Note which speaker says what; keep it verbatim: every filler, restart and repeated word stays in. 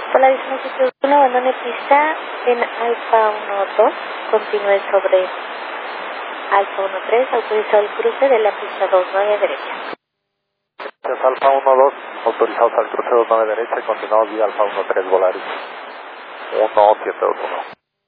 Speaker 1: Hola, diecinueve uno, abandone pista en Alfa uno dos, continúe sobre Alfa uno tres, autorizado el cruce de la pista dos nueve derecha.
Speaker 2: Es Alfa uno dos, autorizados al cruce dos nueve derecha y continuamos vía Alfa uno tres Volaris uno siete dos uno.